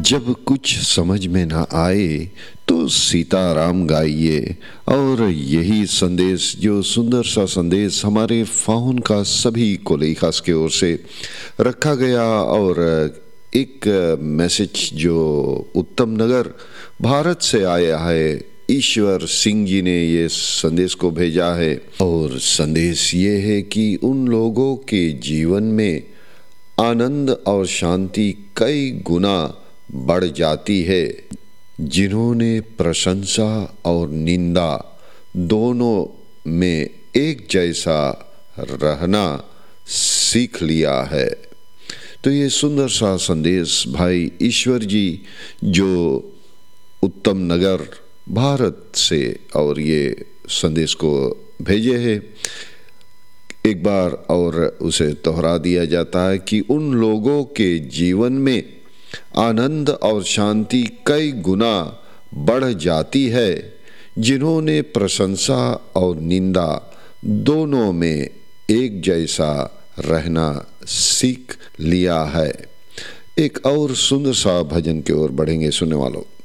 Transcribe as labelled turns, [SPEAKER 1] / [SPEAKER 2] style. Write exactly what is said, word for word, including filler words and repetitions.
[SPEAKER 1] जब कुछ समझ में ना आए तो सीताराम गाइए। और यही संदेश, जो सुंदर सा संदेश हमारे फाउन का सभी कोलीखास के ओर से रखा गया, और एक मैसेज जो उत्तम नगर भारत से आया है, ईश्वर सिंह जी ने ये संदेश को भेजा है। और संदेश ये है कि उन लोगों के जीवन में आनंद और शांति कई गुना बढ़ जाती है जिन्होंने प्रशंसा और निंदा दोनों में एक जैसा रहना सीख लिया है। तो ये सुंदर सा संदेश भाई ईश्वर जी जो उत्तम नगर भारत से और ये संदेश को भेजे हैं, एक बार और उसे दोहरा दिया जाता है कि उन लोगों के जीवन में आनंद और शांति कई गुना बढ़ जाती है जिन्होंने प्रशंसा और निंदा दोनों में एक जैसा रहना सीख लिया है। एक और सुंदर सा भजन की ओर बढ़ेंगे सुनने वालों।